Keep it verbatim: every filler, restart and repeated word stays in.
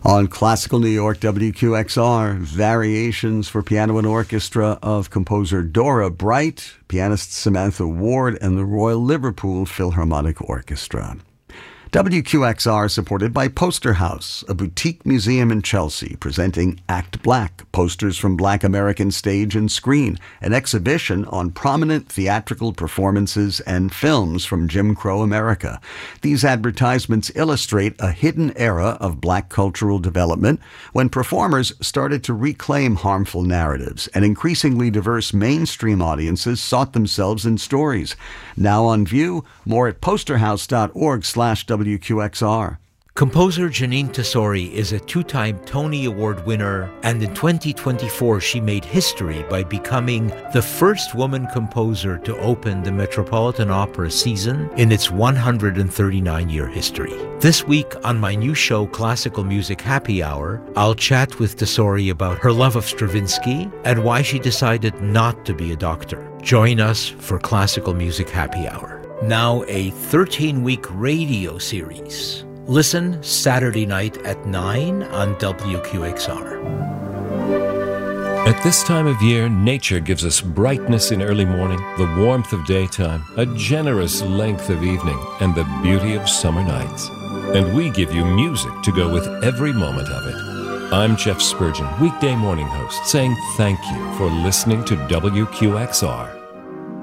On Classical New York W Q X R, variations for piano and orchestra of composer Dora Bright, pianist Samantha Ward, and the Royal Liverpool Philharmonic Orchestra. W Q X R supported by Poster House, a boutique museum in Chelsea presenting Act Black, posters from Black American stage and screen, an exhibition on prominent theatrical performances and films from Jim Crow America. These advertisements illustrate a hidden era of Black cultural development when performers started to reclaim harmful narratives and increasingly diverse mainstream audiences sought themselves in stories. Now on view, more at posterhouse.org slash W. W Q X R. Composer Jeanine Tesori is a two-time Tony Award winner, and in twenty twenty-four she made history by becoming the first woman composer to open the Metropolitan Opera season in its one hundred thirty-nine year history. This week on my new show, Classical Music Happy Hour, I'll chat with Tesori about her love of Stravinsky and why she decided not to be a doctor. Join us for Classical Music Happy Hour. Now a thirteen-week radio series. Listen Saturday night at nine on W Q X R. At this time of year, nature gives us brightness in early morning, the warmth of daytime, a generous length of evening, and the beauty of summer nights. And we give you music to go with every moment of it. I'm Jeff Spurgeon, weekday morning host, saying thank you for listening to W Q X R.